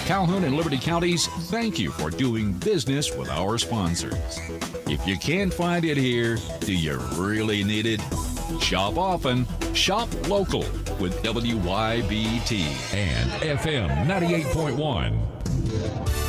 Calhoun and Liberty Counties, thank you for doing business with our sponsors. If you can't find it here, do you really need it? Shop often, shop local with WYBT and FM 98.1.